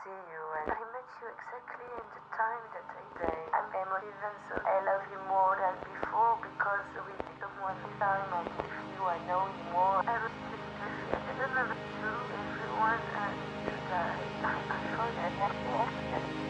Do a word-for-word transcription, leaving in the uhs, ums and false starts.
see you, and I met you exactly in the time that I day. I'm emotive and so I love